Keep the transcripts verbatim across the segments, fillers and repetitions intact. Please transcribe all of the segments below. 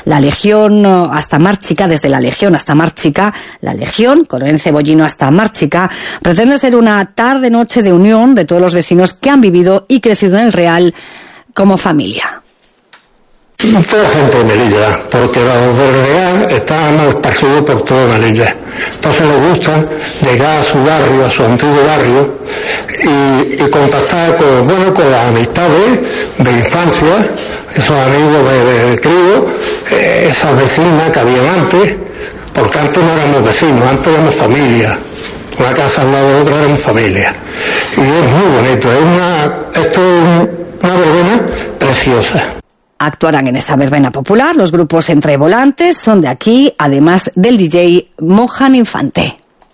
la Legión hasta Mar Chica, desde la Legión hasta Mar Chica, la Legión, Coronel Cebollino hasta Mar Chica, pretende ser una tarde-noche de unión de todos los vecinos que han vivido y crecido en el Real como familia. Toda gente de Melilla, porque los del Real están esparcidos por toda Melilla. Entonces les gusta llegar a su barrio, a su antiguo barrio, y, y contactar con, bueno, con las amistades de infancia, esos amigos de, de, de crío, eh, esas vecinas que habían antes, porque antes no éramos vecinos, antes éramos familia. Una casa al lado de otra éramos familia. Y es muy bonito, es una, esto es una verbena preciosa. Actuarán en esa verbena popular los grupos Entre Volantes, Son de Aquí, además del D J Mohan Infante.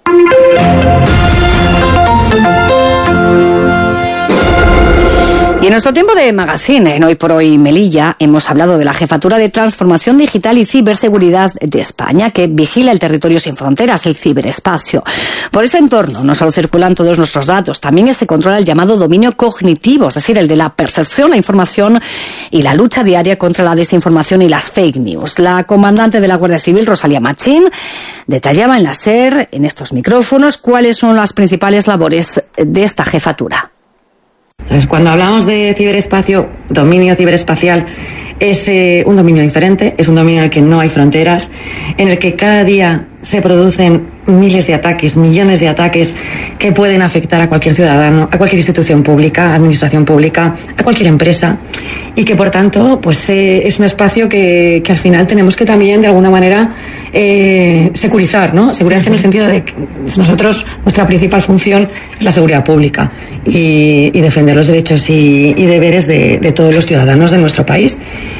Y en nuestro tiempo de magazine, en Hoy por Hoy Melilla, hemos hablado de la Jefatura de Transformación Digital y Ciberseguridad de España, que vigila el territorio sin fronteras, el ciberespacio. Por ese entorno no solo circulan todos nuestros datos, también se controla el llamado dominio cognitivo, es decir, el de la percepción, la información y la lucha diaria contra la desinformación y las fake news. La comandante de la Guardia Civil, Rosalía Machín, detallaba en la SER, en estos micrófonos, cuáles son las principales labores de esta jefatura. Entonces, cuando hablamos de ciberespacio, dominio ciberespacial, es eh, un dominio diferente, es un dominio en el que no hay fronteras, en el que cada día se producen miles de ataques, millones de ataques que pueden afectar a cualquier ciudadano, a cualquier institución pública, administración pública, a cualquier empresa, y que por tanto pues eh, es un espacio que, que al final tenemos que también de alguna manera eh, securizar, ¿no? Seguridad en el sentido de que nosotros, nuestra principal función es la seguridad pública y, y defender los derechos y, y deberes de, de todos los ciudadanos de nuestro país.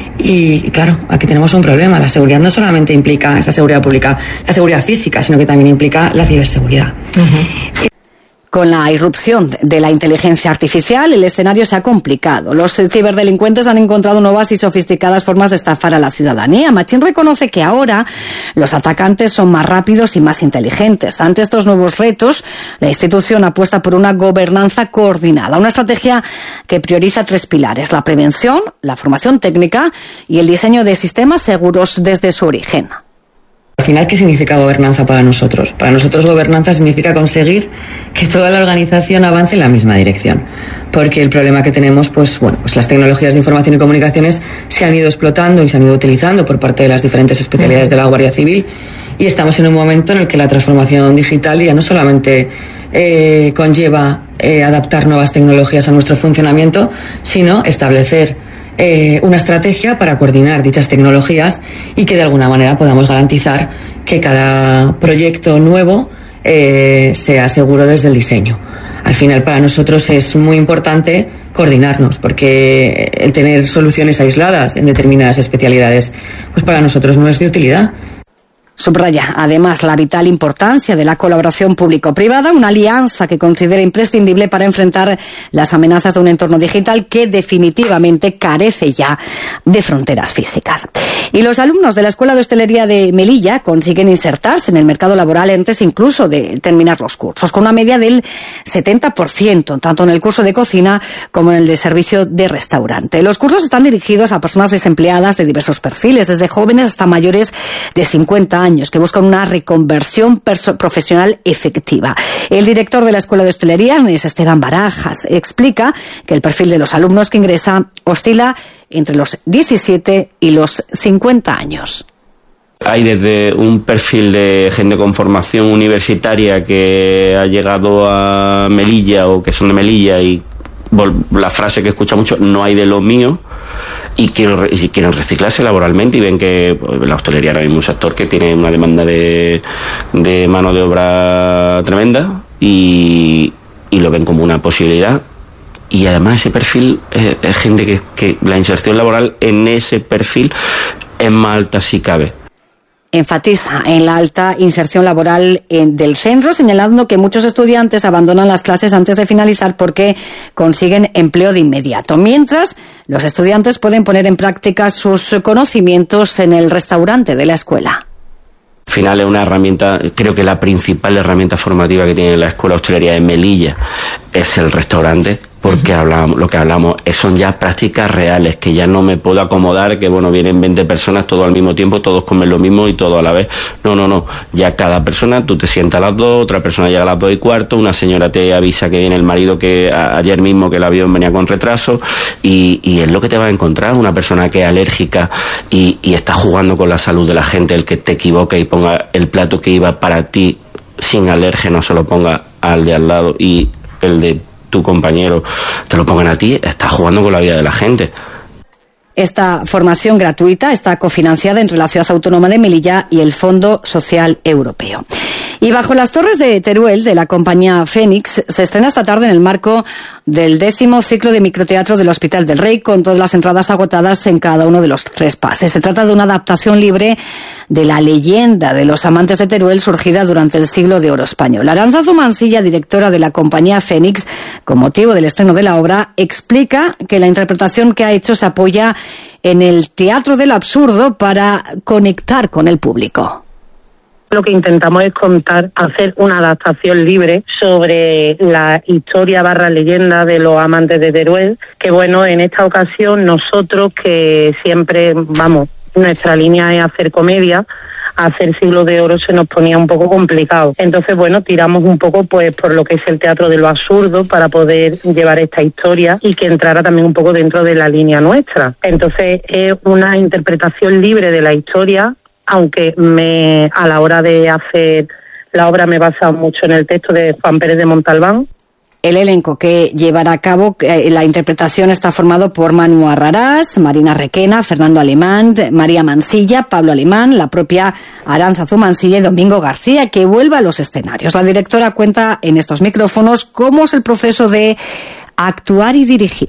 Y claro, aquí tenemos un problema. La seguridad no solamente implica esa seguridad pública, la seguridad física, sino que también implica la ciberseguridad. Uh-huh. Con la irrupción de la inteligencia artificial, el escenario se ha complicado. Los ciberdelincuentes han encontrado nuevas y sofisticadas formas de estafar a la ciudadanía. Machín reconoce que ahora los atacantes son más rápidos y más inteligentes. Ante estos nuevos retos, la institución apuesta por una gobernanza coordinada, una estrategia que prioriza tres pilares: la prevención, la formación técnica y el diseño de sistemas seguros desde su origen. Al final, ¿qué significa gobernanza para nosotros? Para nosotros gobernanza significa conseguir que toda la organización avance en la misma dirección. Porque el problema que tenemos, pues bueno, pues las tecnologías de información y comunicaciones se han ido explotando y se han ido utilizando por parte de las diferentes especialidades de la Guardia Civil, y estamos en un momento en el que la transformación digital ya no solamente eh, conlleva eh, adaptar nuevas tecnologías a nuestro funcionamiento, sino establecer Eh, una estrategia para coordinar dichas tecnologías y que de alguna manera podamos garantizar que cada proyecto nuevo eh, sea seguro desde el diseño. Al final, para nosotros es muy importante coordinarnos, porque el tener soluciones aisladas en determinadas especialidades, pues para nosotros no es de utilidad. Subraya además la vital importancia de la colaboración público-privada, una alianza que considera imprescindible para enfrentar las amenazas de un entorno digital que definitivamente carece ya de fronteras físicas. Y los alumnos de la Escuela de Hostelería de Melilla consiguen insertarse en el mercado laboral antes incluso de terminar los cursos, con una media del setenta por ciento, tanto en el curso de cocina como en el de servicio de restaurante. Los cursos están dirigidos a personas desempleadas de diversos perfiles, desde jóvenes hasta mayores de cincuenta años. Años, que buscan una reconversión perso- profesional efectiva. El director de la Escuela de Hostelería es Esteban Barajas. Explica que el perfil de los alumnos que ingresan oscila entre los diecisiete y los cincuenta años. Hay desde un perfil de gente con formación universitaria que ha llegado a Melilla o que son de Melilla y la frase que escucha mucho, no hay de lo mío, y quieren, y quieren reciclarse laboralmente y ven que pues, la hostelería ahora mismo es un sector que tiene una demanda de, de mano de obra tremenda y, y lo ven como una posibilidad. Y además ese perfil es, es gente que, que la inserción laboral en ese perfil es más alta si cabe. Enfatiza en la alta inserción laboral del centro, señalando que muchos estudiantes abandonan las clases antes de finalizar porque consiguen empleo de inmediato, mientras los estudiantes pueden poner en práctica sus conocimientos en el restaurante de la escuela. Al final es una herramienta, creo que la principal herramienta formativa que tiene la Escuela de Hostelería de Melilla es el restaurante, porque uh-huh. hablamos, lo que hablamos son ya prácticas reales, que ya no me puedo acomodar, que bueno, vienen veinte personas todos al mismo tiempo, todos comen lo mismo y todo a la vez. No, no, no, ya cada persona, tú te sientas a las dos, otra persona llega a las dos y cuarto, una señora te avisa que viene el marido, que a, ayer mismo que el avión venía con retraso, y, y es lo que te vas a encontrar, una persona que es alérgica y, y está jugando con la salud de la gente, el que te equivoque y ponga el plato que iba para ti sin alérgeno, se lo ponga al de al lado y el de tu compañero te lo pongan a ti, está jugando con la vida de la gente. Esta formación gratuita está cofinanciada entre la Ciudad Autónoma de Melilla y el Fondo Social Europeo. Y bajo las torres de Teruel, de la compañía Fénix, se estrena esta tarde en el marco del décimo ciclo de microteatro del Hospital del Rey, con todas las entradas agotadas en cada uno de los tres pases. Se trata de una adaptación libre de la leyenda de los amantes de Teruel, surgida durante el siglo de oro español. Arantzazu Mansilla, directora de la compañía Fénix, con motivo del estreno de la obra, explica que la interpretación que ha hecho se apoya en el teatro del absurdo para conectar con el público. Lo que intentamos es contar, hacer una adaptación libre sobre la historia barra leyenda de los amantes de Teruel, que bueno, en esta ocasión nosotros, que siempre, vamos, nuestra línea es hacer comedia, hacer Siglo de Oro se nos ponía un poco complicado. Entonces, bueno, tiramos un poco pues por lo que es el teatro de lo absurdo para poder llevar esta historia y que entrara también un poco dentro de la línea nuestra. Entonces, es una interpretación libre de la historia, aunque me a la hora de hacer la obra me he basado mucho en el texto de Juan Pérez de Montalbán. El elenco que llevará a cabo eh, la interpretación está formado por Manu Arrarás, Marina Requena, Fernando Alemán, María Mansilla, Pablo Alemán, la propia Arantzazu Mansilla y Domingo García, que vuelve a los escenarios. La directora cuenta en estos micrófonos cómo es el proceso de actuar y dirigir.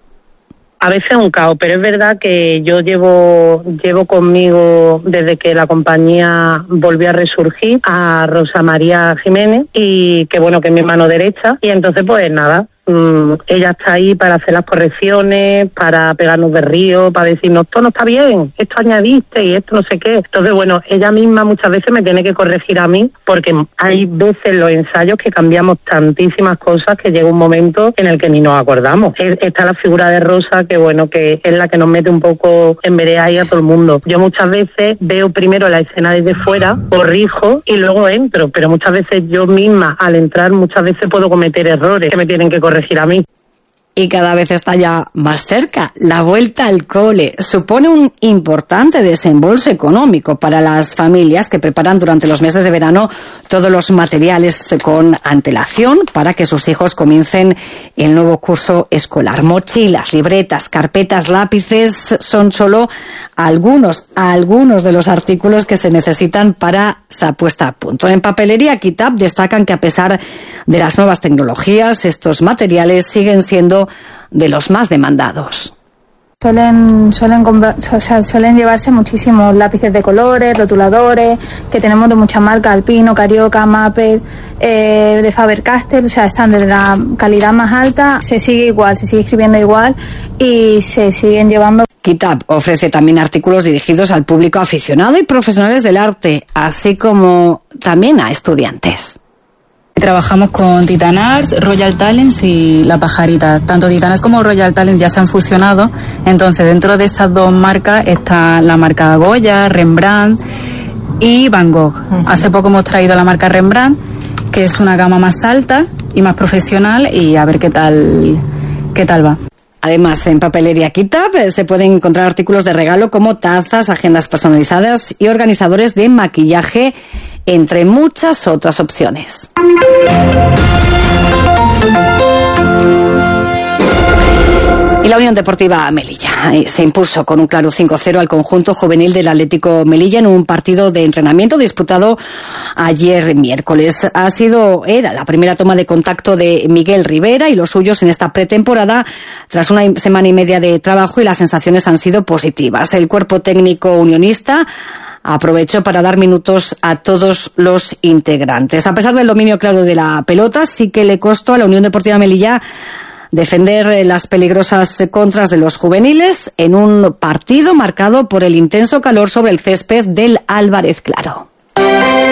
A veces es un caos, pero es verdad que yo llevo llevo conmigo desde que la compañía volvió a resurgir a Rosa María Jiménez, y que bueno, que es mi mano derecha, y entonces pues nada, mmm, ella está ahí para hacer las correcciones, para pegarnos de río, para decirnos esto no está bien, esto añadiste y esto no sé qué. Entonces bueno, ella misma muchas veces me tiene que corregir a mí, porque hay veces en los ensayos que cambiamos tantísimas cosas que llega un momento en el que ni nos acordamos. Está la figura de Rosa, que bueno, que es la que nos mete un poco en vereda ahí a todo el mundo. Yo muchas veces veo primero la escena desde fuera, corrijo y luego entro, pero muchas veces yo misma al entrar muchas veces puedo cometer errores que me tienen que corregir a mí. Y cada vez está ya más cerca. La vuelta al cole supone un importante desembolso económico para las familias que preparan durante los meses de verano todos los materiales con antelación para que sus hijos comiencen el nuevo curso escolar. Mochilas, libretas, carpetas, lápices son solo algunos, algunos de los artículos que se necesitan para esa puesta a punto. En Papelería Kitab destacan que a pesar de las nuevas tecnologías, estos materiales siguen siendo de los más demandados. Suelen, suelen, comprar, o sea, suelen llevarse muchísimos lápices de colores, rotuladores, que tenemos de muchas marcas, Alpino, Carioca, Maped, eh, de Faber-Castell, o sea, están de la calidad más alta, se sigue igual, se sigue escribiendo igual y se siguen llevando. Kitab ofrece también artículos dirigidos al público aficionado y profesionales del arte, así como también a estudiantes. Trabajamos con Titan Arts, Royal Talents y La Pajarita. Tanto Titan Arts como Royal Talents ya se han fusionado. Entonces, dentro de esas dos marcas está la marca Goya, Rembrandt y Van Gogh. Uh-huh. Hace poco hemos traído la marca Rembrandt, que es una gama más alta y más profesional, y a ver qué tal, qué tal va. Además, en Papelería Kitab se pueden encontrar artículos de regalo como tazas, agendas personalizadas y organizadores de maquillaje, entre muchas otras opciones. Y la Unión Deportiva Melilla se impuso con un claro cinco cero al conjunto juvenil del Atlético Melilla en un partido de entrenamiento disputado ayer miércoles. Ha sido, era la primera toma de contacto de Miguel Rivera y los suyos en esta pretemporada tras una semana y media de trabajo, y las sensaciones han sido positivas. El cuerpo técnico unionista aprovechó para dar minutos a todos los integrantes. A pesar del dominio claro de la pelota, sí que le costó a la Unión Deportiva Melilla defender las peligrosas contras de los juveniles en un partido marcado por el intenso calor sobre el césped del Álvarez Claro.